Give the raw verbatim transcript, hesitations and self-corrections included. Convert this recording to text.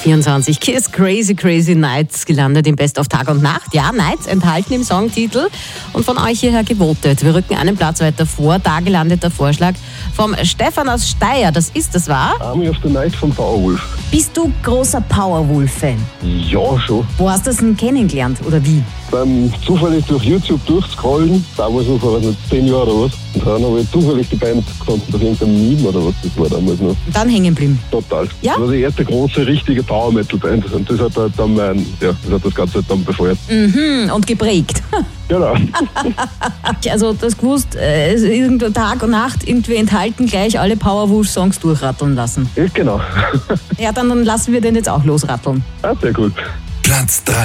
vierundzwanzig. Kiss Crazy Crazy Nights gelandet im Best of Tag und Nacht. Ja, Nights enthalten im Songtitel und von euch hierher gewotet. Wir rücken einen Platz weiter vor. Da gelandet der Vorschlag vom Stefan aus Steyr. Das ist das wahr? Army of the Night von Powerwolf. Bist du großer Powerwolf-Fan? Ja, schon. Wo hast du das denn kennengelernt oder wie? Beim zufällig durch YouTube durchscrollen, damals noch vor nicht, zehn Jahren oder was, und dann habe ich zufällig die Band gefunden, durch irgendein Meme oder was das war damals noch. Und dann hängen geblieben. Total. Ja? Das war die erste große, richtige Power-Metal-Band und das hat halt dann mein, ja, das hat das Ganze halt dann befeuert. Mhm, und geprägt. Genau. Also das gewusst, äh, irgendein Tag und Nacht irgendwie enthalten, gleich alle Powerwolf-Songs durchratteln lassen. Ja, genau. Ja, dann, dann lassen wir den jetzt auch losratteln. Ah, sehr gut. Platz drei.